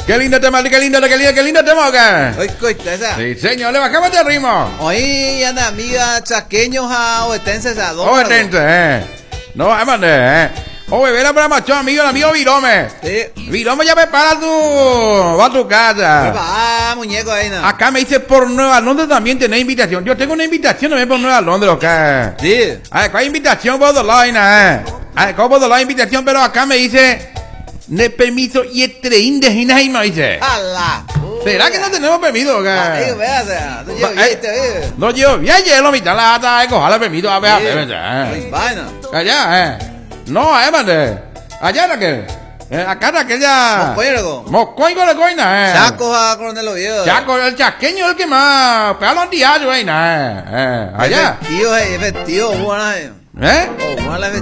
Qué lindo tema, qué lindo tema, ¿qué? Hoy coita esa. Sí, señor, le bajamos de ritmo. Hoy anda amiga chaqueño ha oetense esa dos. Oetense, No, además, Oye, verá para macho, amigo, el amigo Virome. Sí. Virome ya prepara va a tu casa. Ah, muñeco ahí, ¿no? Acá me dice por Nueva Londres también tenés invitación. Yo tengo una invitación también por Nueva Londres, ¿ok? Sí. ¿Cuál invitación por online, ¿Cómo por la invitación? Pero acá me dice, de permiso y estreín de Ginaima, dice. ¡Hala! ¿Será que no tenemos permiso, ¿ok? No llevo No llevo, ya llevo mitad la ata, coja el permiso, a ver, vaina. Allá, No, allá la que. Acá la que ya. Moscoigo. Moscoigo le coina, Chaco a Coronel Oviedo. Chaco, el chaqueño el que más. Pega los diarios, allá. Tío, bueno. ¿Eh? Oh, bueno,